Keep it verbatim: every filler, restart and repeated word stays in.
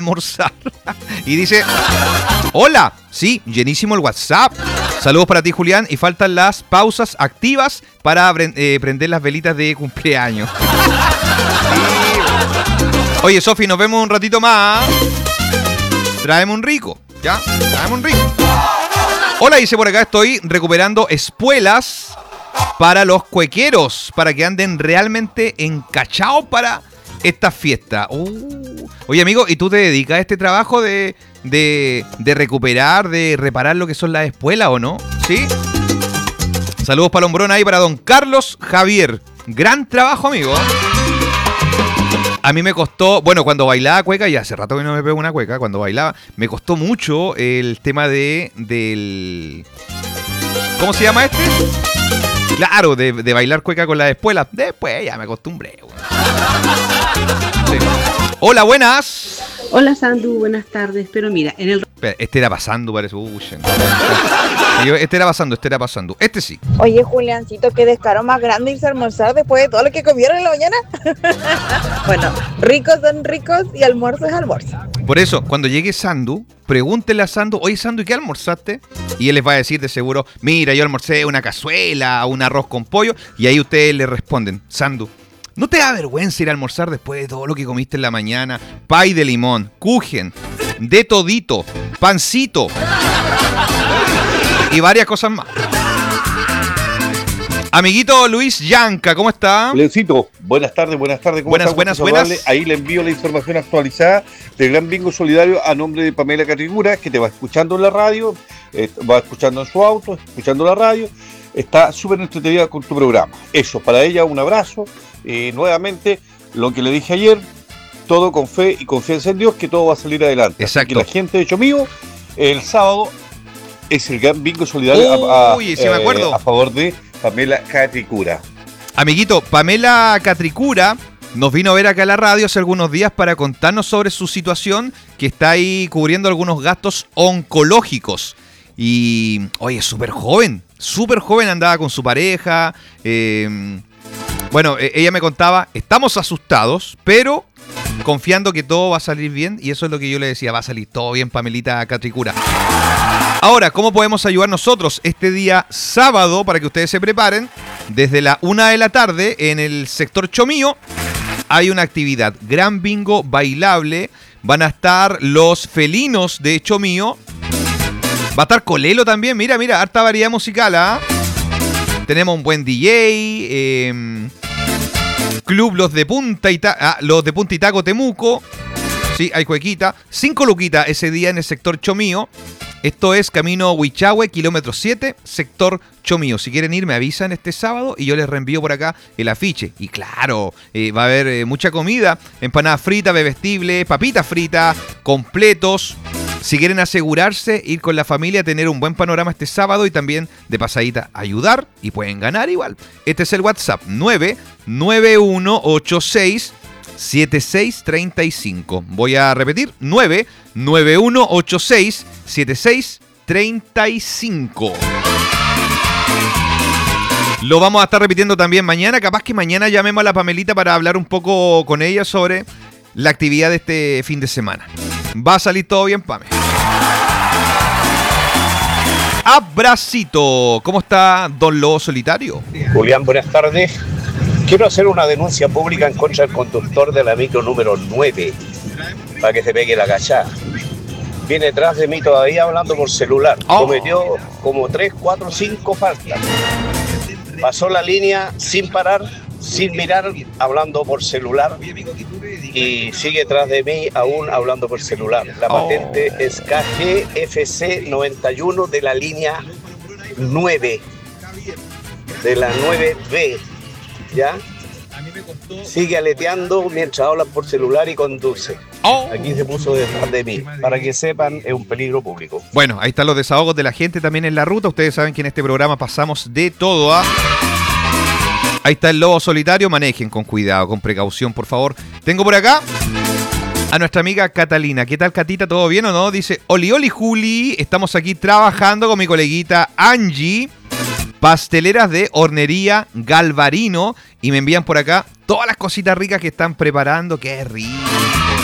almorzar. Y dice, hola, sí, llenísimo el WhatsApp. Saludos para ti, Julián, y faltan las pausas activas para eh, prender las velitas de cumpleaños. Sí. Oye, Sofi, nos vemos un ratito más. Tráeme un rico, ¿ya? Tráeme un rico. Hola, dice por acá, estoy recuperando espuelas para los cuequeros, para que anden realmente encachados para esta fiesta. Uh. Oye, amigo, ¿y tú te dedicas a este trabajo de, de, de recuperar, de reparar lo que son las espuelas o no? ¿Sí? Saludos palombrón ahí para don Carlos Javier. Gran trabajo, amigo. A mí me costó, bueno, cuando bailaba cueca, ya hace rato que no me pego una cueca, cuando bailaba, me costó mucho el tema de, del... ¿Cómo se llama este? Claro, de, de bailar cueca con las espuelas. Después ya me acostumbré. Sí. Hola, buenas. Hola, Sandu, buenas tardes. Pero mira, en el... Espera, este era pasando, parece. Uy, este era pasando, este era pasando. Este sí. Oye, Juliancito, qué descaro más grande irse a almorzar después de todo lo que comieron en la mañana. Bueno, ricos son ricos y almuerzo es almuerzo. Por eso, cuando llegue Sandu, pregúntele a Sandu, oye, Sandu, ¿y qué almorzaste? Y él les va a decir de seguro, mira, yo almorcé una cazuela, un arroz con pollo, y ahí ustedes le responden, Sandu, ¿no te da vergüenza ir a almorzar después de todo lo que comiste en la mañana? Pay de limón, kuchen, de todito, pancito y varias cosas más. Amiguito Luis Yanca, ¿cómo está? Lencito, buenas tardes, buenas tardes. ¿Cómo buenas, está? buenas, buenas. Ahí le envío la información actualizada del Gran Bingo Solidario a nombre de Pamela Catricura, que te va escuchando en la radio, eh, va escuchando en su auto, escuchando la radio. Está súper entretenida con tu programa. Eso, para ella un abrazo. Eh, nuevamente, lo que le dije ayer, todo con fe y confianza en Dios, que todo va a salir adelante. Exacto. Así que la gente de Chomío, el sábado es el Gran Bingo Solidario a, a, Uy, sí me acuerdo. Eh, a favor de Pamela Catricura. Amiguito, Pamela Catricura nos vino a ver acá a la radio hace algunos días para contarnos sobre su situación, que está ahí cubriendo algunos gastos oncológicos. Y, oye, súper joven, súper joven, andaba con su pareja. Eh, bueno, ella me contaba, estamos asustados, pero confiando que todo va a salir bien. Y eso es lo que yo le decía, va a salir todo bien, Pamelita Catricura. Ahora, ¿cómo podemos ayudar nosotros este día sábado para que ustedes se preparen? Desde la una de la tarde en el sector Chomío hay una actividad, Gran Bingo bailable. Van a estar los felinos de Chomío. Va a estar Colelo también, mira, mira, harta variedad musical, ¿ah? ¿eh? Tenemos un buen D J, eh, Club Los de Punta y Ta- ah, Los de Punta y Taco Temuco. Sí, hay cuequita. Cinco luquitas ese día en el sector Chomío. Esto es Camino Huichahue, kilómetro siete, sector Chomío. Si quieren ir, me avisan este sábado y yo les reenvío por acá el afiche. Y claro, eh, va a haber eh, mucha comida, empanadas fritas, bebestibles, papitas fritas, completos. Si quieren asegurarse, ir con la familia, tener un buen panorama este sábado y también de pasadita ayudar y pueden ganar igual. Este es el WhatsApp nueve nueve uno ocho seis siete seis tres cinco. Voy a repetir, nueve nueve uno ocho seis siete seis tres cinco. Lo vamos a estar repitiendo también mañana. Capaz que mañana llamemos a la Pamelita para hablar un poco con ella sobre la actividad de este fin de semana. Va a salir todo bien, Pame. Abracito. ¿Cómo está Don Lobo Solitario? Julián, buenas tardes. Quiero hacer una denuncia pública en contra del conductor de la micro número nueve para que se pegue la cachada. Viene detrás de mí todavía hablando por celular. Oh. Cometió como tres, cuatro, cinco faltas. Pasó la línea sin parar, sin mirar, hablando por celular. Y sigue detrás de mí aún hablando por celular. La Oh. patente es K G F C noventa y uno de la línea nueve. De la nueve B. ¿Ya? Sigue aleteando mientras habla por celular y conduce. Oh. Aquí se puso detrás de mí. Para que sepan, es un peligro público. Bueno, ahí están los desahogos de la gente también en la ruta. Ustedes saben que en este programa pasamos de todo, ¿ah? Ahí está el Lobo Solitario. Manejen con cuidado, con precaución, por favor. Tengo por acá a nuestra amiga Catalina. ¿Qué tal, Catita? ¿Todo bien o no? Dice, oli, oli, Juli. Estamos aquí trabajando con mi coleguita Angie. Pasteleras de Hornería Galvarino. Y me envían por acá todas las cositas ricas que están preparando. ¡Qué rico!